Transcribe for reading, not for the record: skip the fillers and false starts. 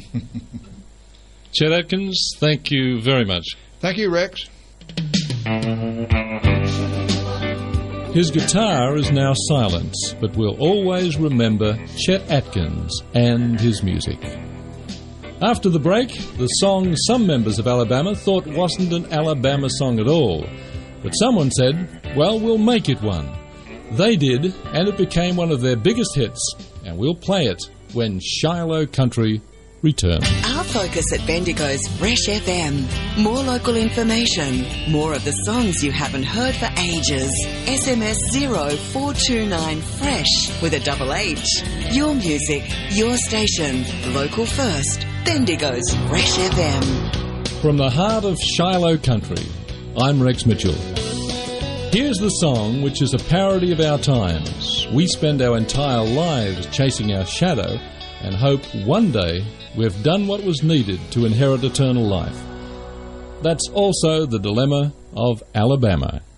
Chet Atkins, thank you very much. Thank you, Rex. His guitar is now silent, but we'll always remember Chet Atkins and his music. After the break, the song some members of Alabama thought wasn't an Alabama song at all. But someone said, well, we'll make it one. They did, and it became one of their biggest hits, and we'll play it when Shiloh Country returns. Our focus at Bendigo's Fresh FM. More local information, more of the songs you haven't heard for ages. SMS 0429 FRESH with a double H. Your music, your station, local first. Bendigo's Fresh FM. From the heart of Shiloh Country, I'm Rex Mitchell. Here's the song which is a parody of our times. We spend our entire lives chasing our shadow and hope one day we've done what was needed to inherit eternal life. That's also the dilemma of Alabama.